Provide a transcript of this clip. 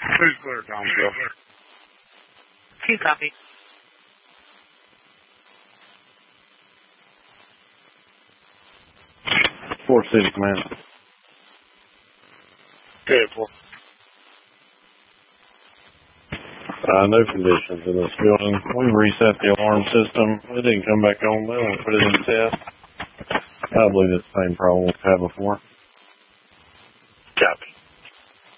Who's clear, Thomasville? 2 copy. Fort City Command. Good, 4. No conditions in this building. We reset the alarm system. It didn't come back on. Then we put it in test. I believe it's the same problem we've had before. Copy.